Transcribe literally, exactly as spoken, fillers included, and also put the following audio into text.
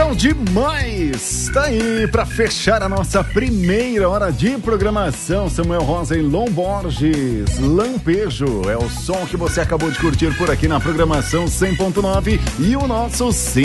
Legal demais! Tá aí pra fechar a nossa primeira hora de programação. Samuel Rosa e Lom Borges. Lampejo é o som que você acabou de curtir por aqui na programação cem ponto nove e o nosso sim.